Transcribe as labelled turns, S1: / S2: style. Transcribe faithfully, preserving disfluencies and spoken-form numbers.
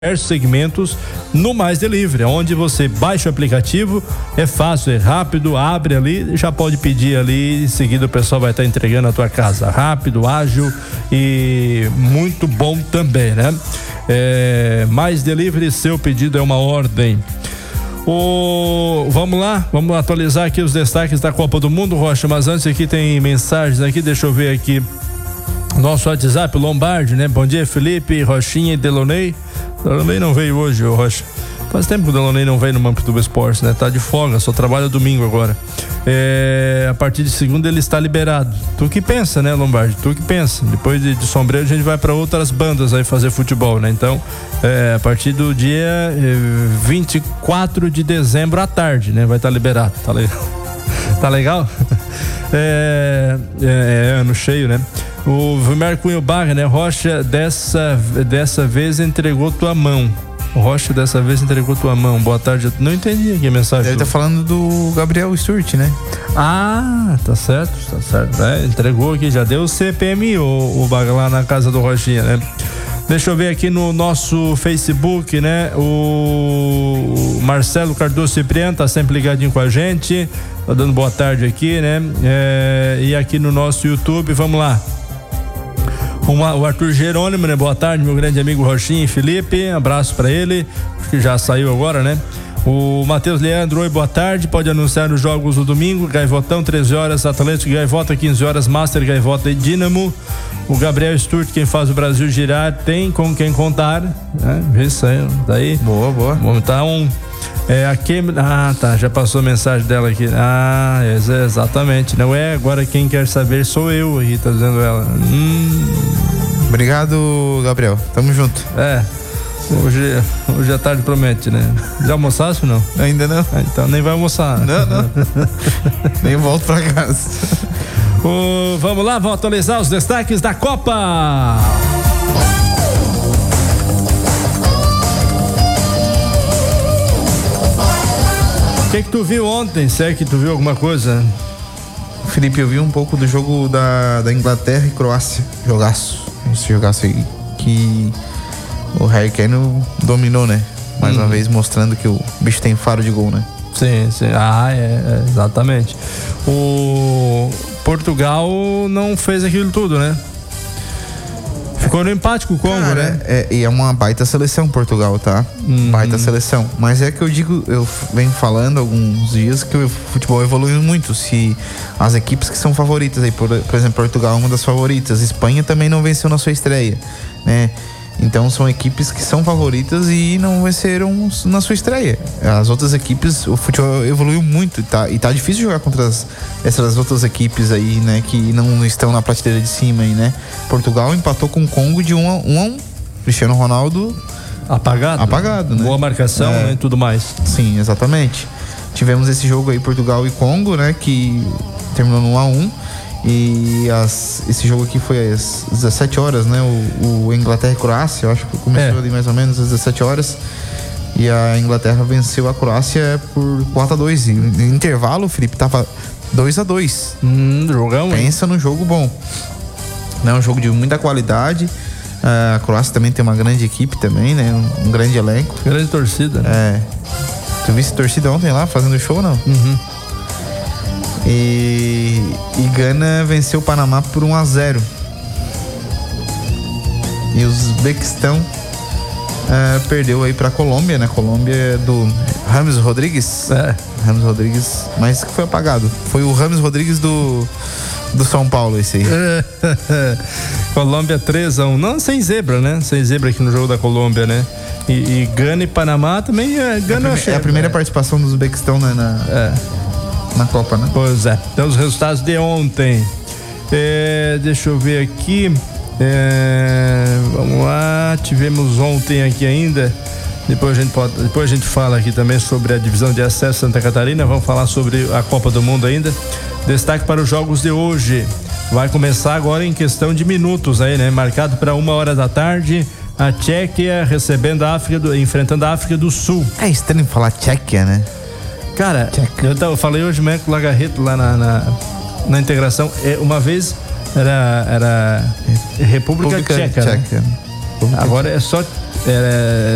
S1: segmentos no Mais Delivery, onde você baixa o aplicativo, é fácil, é rápido, abre ali, já pode pedir ali, em seguida o pessoal vai estar entregando a tua casa, rápido, ágil e muito bom também, né? É, Mais Delivery, seu pedido é uma ordem. O, vamos lá, vamos atualizar aqui os destaques da Copa do Mundo, Rocha, mas antes aqui tem mensagens aqui, deixa eu ver aqui nosso WhatsApp, Lombardi, né? Bom dia, Felipe, Rochinha e Delonei. Delonei não veio hoje, ô Rocha. Faz tempo que o Delonei não veio no Mampituba Esportes, né? Tá de folga, só trabalha domingo agora. É, a partir de segunda ele está liberado. Tu que pensa, né, Lombardi? Tu que pensa. Depois de, de Sombreiro a gente vai para outras bandas aí fazer futebol, né? Então, é, a partir do dia é, vinte e quatro de dezembro à tarde, né? Vai estar liberado. Tá legal? Tá legal? É, é, é ano cheio, né? O Vilmar Cunha Barra, né? Rocha, dessa, dessa vez entregou tua mão. O Rocha, dessa vez entregou tua mão. Boa tarde. Não entendi aqui a mensagem.
S2: Ele tá falando do Gabriel Sturt, né?
S1: Ah, tá certo, tá certo. É, entregou aqui, já deu o C P M I, o, o Barra lá na casa do Rochinha, né? Deixa eu ver aqui no nosso Facebook, né? O Marcelo Cardoso Cipriano tá sempre ligadinho com a gente. Tá dando boa tarde aqui, né? É, e aqui no nosso YouTube, vamos lá. Uma, o Arthur Jerônimo, né? Boa tarde, meu grande amigo Rochinha e Felipe. Abraço pra ele. Acho que já saiu agora, né? O Matheus Leandro, oi, boa tarde. Pode anunciar os jogos do domingo. Gaivotão, treze horas. Atlético Gaivota, quinze horas. Master Gaivota e Dínamo. O Gabriel Sturt, quem faz o Brasil girar, tem com quem contar. Né? Isso aí, daí.
S2: Boa, boa.
S1: Vamos tá um. É, aqui, ah, tá, já passou a mensagem dela aqui. Ah, é, exatamente. Não é agora quem quer saber sou eu aí, tá dizendo ela. Hum.
S2: Obrigado, Gabriel. Tamo junto.
S1: É. Hoje, hoje a tarde promete, né? Já almoçaste ou não?
S2: Ainda não.
S1: Ah, então nem vai almoçar.
S2: Não, não. Nem volto pra casa.
S1: O, vamos lá, vamos atualizar os destaques da Copa. O que que tu viu ontem? Será que tu viu alguma coisa?
S2: Felipe, eu vi um pouco do jogo da, da Inglaterra e Croácia. Jogaço. Esse jogaço aí que o Harry Kane dominou, né? Mais uhum. uma vez mostrando que o bicho tem faro de gol, né?
S1: Sim, sim. Ah, é, é, exatamente. O Portugal não fez aquilo tudo, né? Ficou no empate com o Congo,
S2: Cara,
S1: né?
S2: É, e é uma baita seleção Portugal, tá? Uhum. Baita seleção. Mas é que eu digo, eu venho falando há alguns dias que o futebol evoluiu muito. Se as equipes que são favoritas aí, por, por exemplo, Portugal é uma das favoritas. Espanha também não venceu na sua estreia, né? Então são equipes que são favoritas e não venceram na sua estreia. As outras equipes, o futebol evoluiu muito e tá, e tá difícil jogar contra as, essas outras equipes aí, né? Que não estão na prateleira de cima aí, né? Portugal empatou com o Congo de um a um. um. Cristiano Ronaldo
S1: apagado.
S2: Apagado, né?
S1: Boa marcação, é, né? E tudo mais.
S2: Sim, exatamente. Tivemos esse jogo aí, Portugal e Congo, né? Que terminou no um a um. E as, esse jogo aqui foi às dezessete horas, né? O, o Inglaterra e Croácia, eu acho que começou é. ali mais ou menos às dezessete horas. E a Inglaterra venceu a Croácia por quatro a dois. E no intervalo, o Felipe tava dois a dois.
S1: Hum, jogão,
S2: Pensa no jogo bom. Não, um jogo de muita qualidade. A Croácia também tem uma grande equipe também, né? Um, um grande elenco.
S1: Grande torcida, né?
S2: É. Tu viste a torcida ontem lá fazendo show, não?
S1: Uhum.
S2: E, e Gana venceu o Panamá por um a zero. E o Uzbequistão uh, perdeu aí pra Colômbia, né? Colômbia do Rames Rodrigues.
S1: É.
S2: Rames Rodrigues, mas que foi apagado. Foi o Rames Rodrigues do, do São Paulo, esse aí.
S1: Colômbia três a um. Não, sem zebra, né? Sem zebra aqui no jogo da Colômbia, né? E, e Gana e Panamá também. É, Gana
S2: é, a, prime- é a primeira é. participação do Uzbequistão, né? Na,
S1: é.
S2: na Copa, né?
S1: Pois é. Então os resultados de ontem. É, deixa eu ver aqui. É, vamos lá. Tivemos ontem aqui ainda. Depois a gente pode, depois a gente fala aqui também sobre a divisão de acesso Santa Catarina. Vamos falar sobre a Copa do Mundo ainda. Destaque para os jogos de hoje. Vai começar agora em questão de minutos aí, né? Marcado para uma hora da tarde. A Tchequia recebendo a África do, enfrentando a África do Sul.
S2: É estranho falar Tchequia, né?
S1: Cara, eu, eu falei hoje mesmo com o Lagarreto lá na, na, na integração. É, uma vez era, era República, República Tcheca. Tcheca.
S2: Né?
S1: Agora é só. É,